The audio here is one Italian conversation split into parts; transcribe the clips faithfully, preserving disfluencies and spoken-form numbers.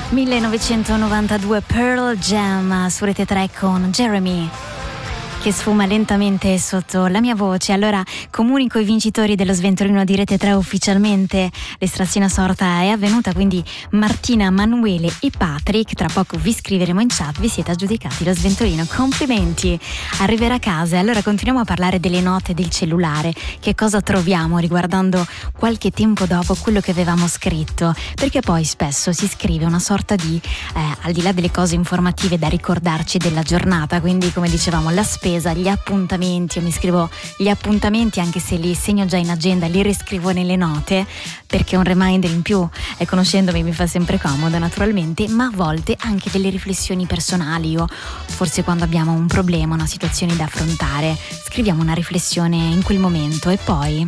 millenovecentonovantadue Pearl Jam su Rete tre con Jeremy, che sfuma lentamente sotto la mia voce. Allora comunico i vincitori dello sventolino di Rete tre ufficialmente. L'estrazione a sorta è avvenuta, quindi Martina, Manuele e Patrick, tra poco vi scriveremo in chat, vi siete aggiudicati lo sventolino. Complimenti, arriverà a casa. E allora continuiamo a parlare delle note del cellulare. Che cosa troviamo riguardando qualche tempo dopo quello che avevamo scritto, perché poi spesso si scrive una sorta di eh, al di là delle cose informative da ricordarci della giornata, quindi come dicevamo la spesa, gli appuntamenti. Io mi scrivo gli appuntamenti anche se li segno già in agenda, li riscrivo nelle note perché un reminder in più, e conoscendomi mi fa sempre comodo naturalmente, ma a volte anche delle riflessioni personali, o forse quando abbiamo un problema, una situazione da affrontare, scriviamo una riflessione in quel momento. E poi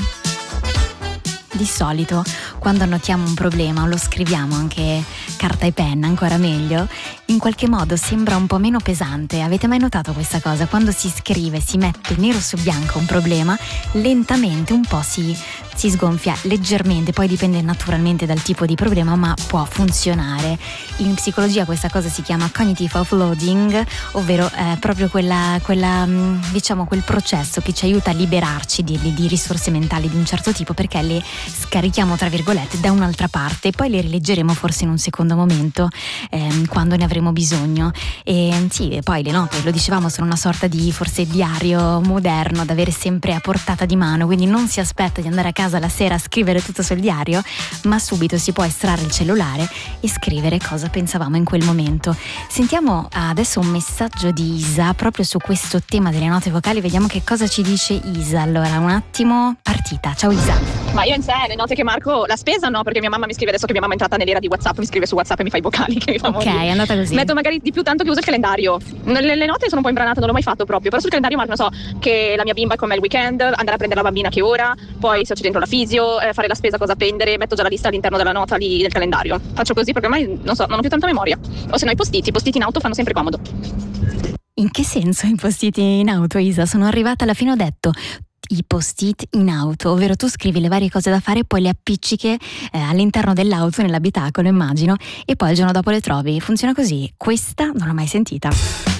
di solito quando annotiamo un problema o lo scriviamo anche carta e penna, ancora meglio, in qualche modo sembra un po' meno pesante. Avete mai notato questa cosa? Quando si scrive, si mette nero su bianco un problema, lentamente un po' si, si sgonfia leggermente, poi dipende naturalmente dal tipo di problema, ma può funzionare. In psicologia questa cosa si chiama cognitive offloading, ovvero eh, proprio quella, quella diciamo quel processo che ci aiuta a liberarci di, di risorse mentali di un certo tipo, perché le scarichiamo tra virgolette da un'altra parte e poi le rileggeremo forse in un secondo momento ehm, quando ne avremo bisogno. E sì, e poi le note, lo dicevamo, sono una sorta di forse diario moderno da avere sempre a portata di mano, quindi non si aspetta di andare a casa la sera a scrivere tutto sul diario, ma subito si può estrarre il cellulare e scrivere cosa pensavamo in quel momento. Sentiamo adesso un messaggio di Isa proprio su questo tema delle note vocali, vediamo che cosa ci dice Isa. Allora, un attimo, partita. Ciao Isa. Ma io in sé le note che marco, la spesa no, perché mia mamma mi scrive, adesso che mia mamma è entrata nell'era di WhatsApp, mi scrive su WhatsApp e mi fa i vocali che mi fa Ok, morire. è andata così. Metto magari di più tanto che uso il calendario. Le, le note sono un po' imbranate, non l'ho mai fatto proprio, però sul calendario marco, non so, che la mia bimba è con me il weekend, andare a prendere la bambina che ora, poi se c'è dentro la fisio, eh, fare la spesa, cosa prendere, metto già la lista all'interno della nota lì del calendario. Faccio così perché ormai, non so, non ho più tanta memoria. O se no i postiti, i postiti in auto fanno sempre comodo. In che senso i post-it in auto, Isa? Sono arrivata alla fine, ho detto i post-it in auto, ovvero tu scrivi le varie cose da fare e poi le appicciche eh, all'interno dell'auto, nell'abitacolo immagino, e poi il giorno dopo le trovi. Funziona così? Questa non l'ho mai sentita.